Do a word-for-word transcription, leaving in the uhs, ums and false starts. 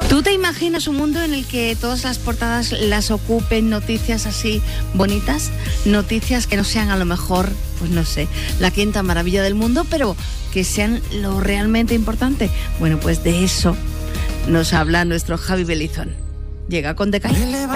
¿Tú te imaginas un mundo en el que todas las portadas las ocupen noticias así bonitas? Noticias que no sean a lo mejor, pues no sé, la quinta maravilla del mundo, pero que sean lo realmente importante. Bueno, pues de eso nos habla nuestro Javi Belizón. Llega con Decaí.